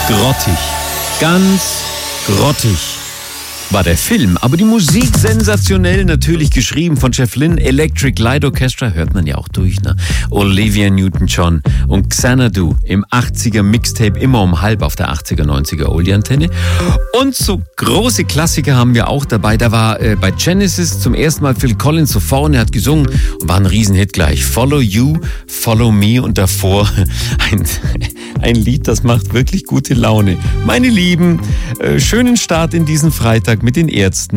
grottig. Ganz grottig war der Film, aber die Musik sensationell, natürlich geschrieben von Jeff Lynne, Electric Light Orchestra, hört man ja auch durch, ne? Olivia Newton-John und Xanadu im 80er Mixtape, immer um halb auf der 80er, 90er Oldie-Antenne. Und so große Klassiker haben wir auch dabei, da war bei Genesis zum ersten Mal Phil Collins so vorne, hat gesungen und war ein Riesenhit gleich. Follow You, Follow Me und davor ein Lied, das macht wirklich gute Laune. Meine Lieben, schönen Start in diesen Freitag mit den Ärzten.